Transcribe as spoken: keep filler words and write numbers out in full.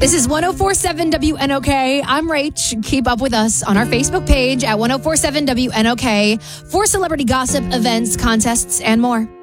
This is one oh four point seven W N O K. I'm Rach. Keep up with us on our Facebook page at one oh four point seven W N O K for celebrity gossip, events, contests, and more.